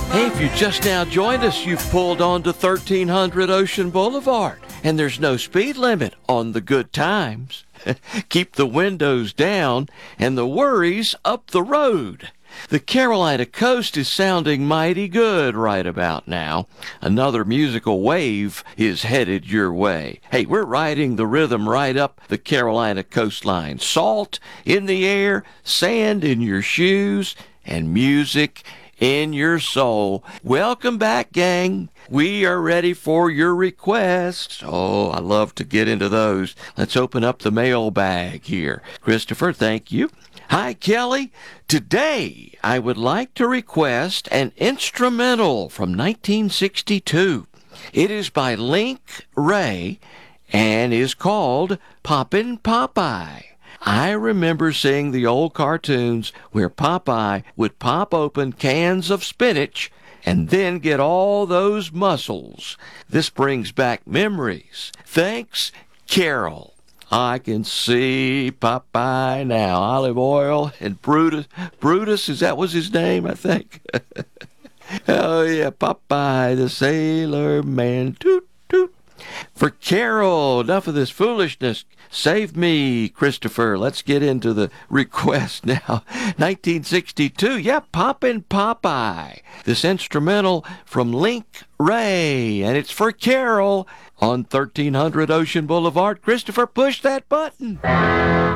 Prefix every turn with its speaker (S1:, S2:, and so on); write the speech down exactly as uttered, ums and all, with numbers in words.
S1: Hey, if you just now joined us, you've pulled on to thirteen hundred Ocean Boulevard, and there's no speed limit on the good times. Keep the windows down and the worries up the road. The Carolina coast is sounding mighty good right about now. Another musical wave is headed your way. Hey, we're riding the rhythm right up the Carolina coastline. Salt in the air, sand in your shoes, and music in your soul. Welcome back, gang. We are ready for your requests. Oh, I love to get into those. Let's open up the mailbag here. Christopher, thank you. Hi, Kelly. Today, I would like to request an instrumental from nineteen sixty-two. It is by Link Wray and is called Poppin' Popeye. I remember seeing the old cartoons where Popeye would pop open cans of spinach and then get all those mussels. This brings back memories. Thanks, Carol. I can see Popeye now. Olive Oil and Brutus. Brutus, is that was his name, I think? Oh, yeah, Popeye the Sailor Man. Toot, toot. For Carol, enough of this foolishness. Save me, Christopher. Let's get into the request now. nineteen sixty-two, yeah, Poppin' Popeye. This instrumental from Link Wray, and it's for Carol on thirteen hundred Ocean Boulevard. Christopher, push that button.